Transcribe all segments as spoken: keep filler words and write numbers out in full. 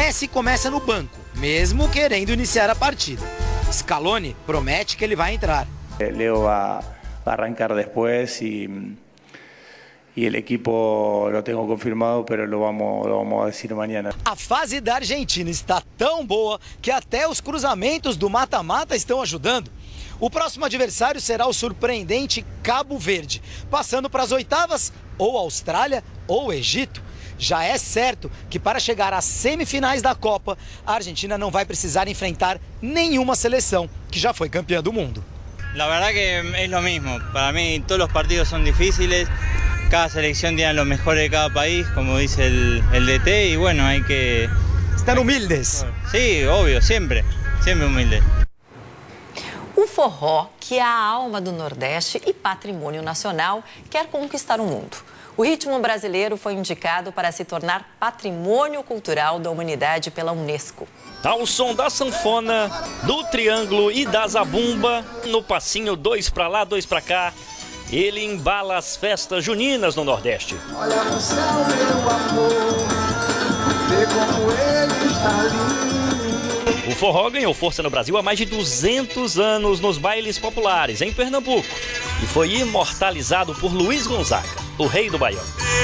Messi começa no banco, mesmo querendo iniciar a partida. Scaloni promete que ele vai entrar. Leo vai arrancar depois e e o equipo lo tenho confirmado, pero lo vamos lo vamos a decir mañana. A fase da Argentina está tão boa que até os cruzamentos do mata-mata estão ajudando. O próximo adversário será o surpreendente Cabo Verde, passando para as oitavas ou Austrália ou Egito. Já é certo que para chegar às semifinais da Copa, a Argentina não vai precisar enfrentar nenhuma seleção que já foi campeã do mundo. La verdad que es lo mismo. Para mí todos los partidos son difíciles. Cada selección tiene los mejores de cada país, como dice el, el D T, y bueno, hay que... Están humildes. Sí, obvio, siempre, siempre humildes. O forró, que é a alma do Nordeste e patrimônio nacional, quer conquistar o mundo. O ritmo brasileiro foi indicado para se tornar patrimônio cultural da humanidade pela Unesco. Ao som da sanfona, do triângulo e da zabumba, no passinho dois pra lá, dois pra cá, ele embala as festas juninas no Nordeste. Olha no céu, meu amor, vê como ele está lindo. O forró ganhou força no Brasil há mais de duzentos anos nos bailes populares em Pernambuco e foi imortalizado por Luiz Gonzaga, o rei do baião.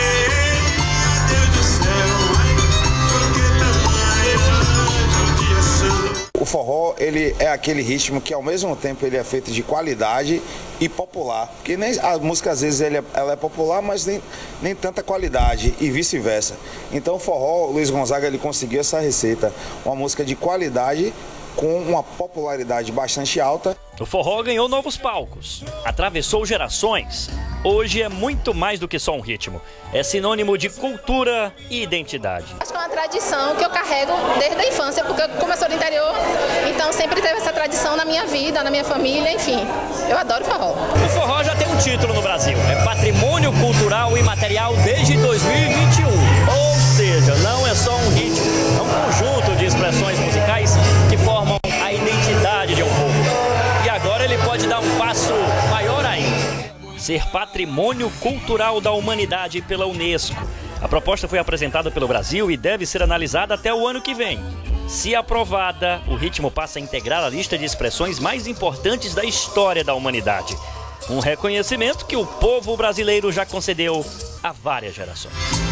O forró, ele é aquele ritmo que ao mesmo tempo ele é feito de qualidade e popular. Porque nem, a música às vezes ele é, ela é popular, mas nem, nem tanta qualidade e vice-versa. Então o forró, o Luiz Gonzaga, ele conseguiu essa receita. Uma música de qualidade com uma popularidade bastante alta. O forró ganhou novos palcos, atravessou gerações. Hoje é muito mais do que só um ritmo. É sinônimo de cultura e identidade. Acho que é uma tradição que eu carrego desde a infância, porque como eu sou do interior, então sempre teve essa tradição na minha vida, na minha família, enfim. Eu adoro forró. O forró já tem um título no Brasil. É Patrimônio Cultural e Material desde dois mil e vinte e um. Ou seja, não é só um ritmo, é um conjunto de expressões musicais que formam a identidade de um povo. E agora ele pode dar um passo maior ainda. Ser Patrimônio Cultural da Humanidade pela Unesco. A proposta foi apresentada pelo Brasil e deve ser analisada até o ano que vem. Se aprovada, o ritmo passa a integrar a lista de expressões mais importantes da história da humanidade. Um reconhecimento que o povo brasileiro já concedeu a várias gerações.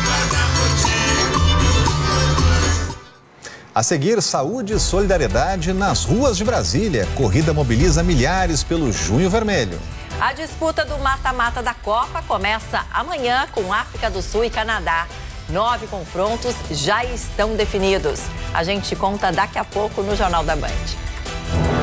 A seguir, saúde e solidariedade nas ruas de Brasília. Corrida mobiliza milhares pelo Junho Vermelho. A disputa do mata-mata da Copa começa amanhã com África do Sul e Canadá. Nove confrontos já estão definidos. A gente conta daqui a pouco no Jornal da Band.